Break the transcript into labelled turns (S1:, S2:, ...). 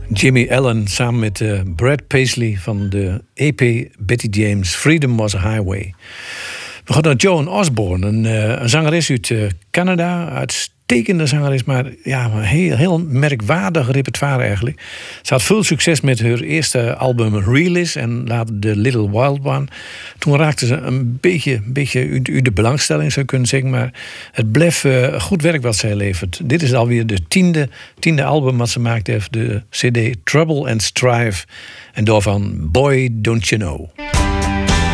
S1: Jimmy Allen samen met Brad Paisley van de EP Betty James, Freedom Was a Highway. We gaan naar Joan Osborne, een zangeres uit Canada. Uitstekende zangeres, maar ja, een heel merkwaardig repertoire eigenlijk. Ze had veel succes met haar eerste album Realist en later The Little Wild One. Toen raakte ze een beetje uit de belangstelling, zou je kunnen zeggen. Maar het bleef goed werk wat zij levert. Dit is alweer de tiende album wat ze maakt heeft. De CD Trouble and Strife. En daarvan Boy Don't You Know.